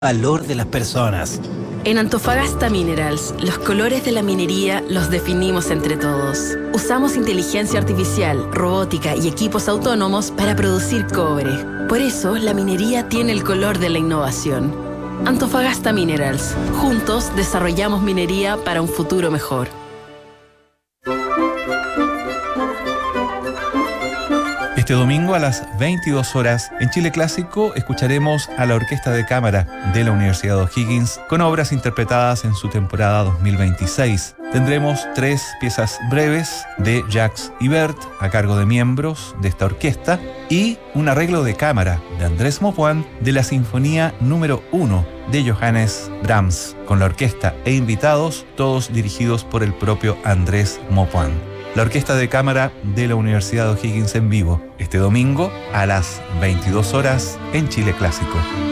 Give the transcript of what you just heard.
valor de las personas. En Antofagasta Minerals, los colores de la minería los definimos entre todos. Usamos inteligencia artificial, robótica y equipos autónomos para producir cobre. Por eso, la minería tiene el color de la innovación. Antofagasta Minerals. Juntos desarrollamos minería para un futuro mejor. Este domingo a las 22 horas en Chile Clásico escucharemos a la Orquesta de Cámara de la Universidad de O'Higgins con obras interpretadas en su temporada 2026. Tendremos 3 piezas breves de Jacques Ibert a cargo de miembros de esta orquesta y un arreglo de cámara de Andrés Maupoint de la Sinfonía número 1 de Johannes Brahms con la orquesta e invitados, todos dirigidos por el propio Andrés Maupoint. La Orquesta de Cámara de la Universidad de O'Higgins en vivo, este domingo a las 22 horas en Chile Clásico.